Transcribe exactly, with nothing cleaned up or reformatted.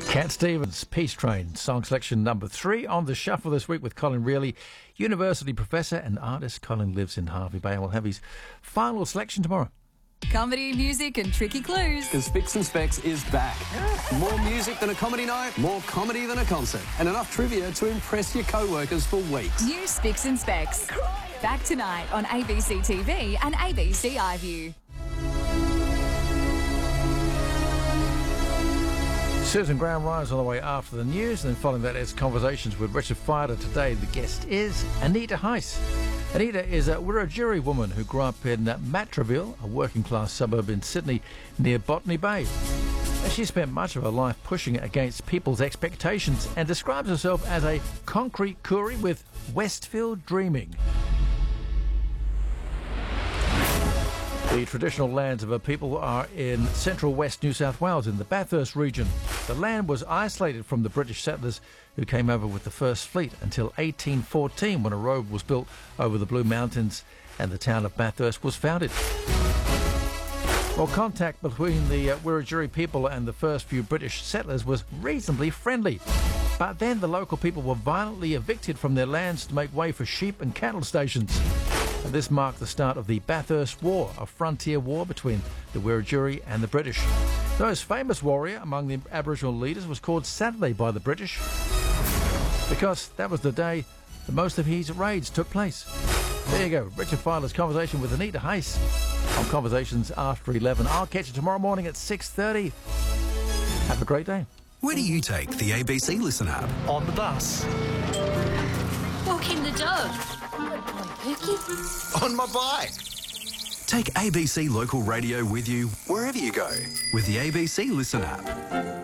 Cat Stevens, Peace Train, song selection number three on the shuffle this week with Colin Reilly. University professor and artist Colin lives in Hervey Bay and will have his final selection tomorrow. Comedy, music and tricky clues. Because Spicks and Specs is back. More music than a comedy night, more comedy than a concert, and enough trivia to impress your co-workers for weeks. New Spicks and Specs. Back tonight on A B C T V and A B C iView. Susan Graham Ryan's on the way after the news, and then following that is Conversations with Richard Fidler. Today the guest is Anita Heiss. Anita is a Wiradjuri woman who grew up in Matraville, a working class suburb in Sydney near Botany Bay. And she spent much of her life pushing against people's expectations and describes herself as a concrete Koori with Westfield dreaming. The traditional lands of her people are in central west New South Wales in the Bathurst region. The land was isolated from the British settlers who came over with the first fleet until eighteen fourteen, when a road was built over the Blue Mountains and the town of Bathurst was founded. Well, contact between the uh, Wiradjuri people and the first few British settlers was reasonably friendly. But then the local people were violently evicted from their lands to make way for sheep and cattle stations. And this marked the start of the Bathurst War, a frontier war between the Wiradjuri and the British. The most famous warrior among the Aboriginal leaders was called Saturday by the British because that was the day that most of his raids took place. There you go, Richard Fidler's conversation with Anita Heiss on Conversations after eleven. I'll catch you tomorrow morning at six thirty. Have a great day. Where do you take the A B C Listen app? On the bus. Walking the dog. On my bike. Take A B C Local Radio with you wherever you go with the A B C Listen app.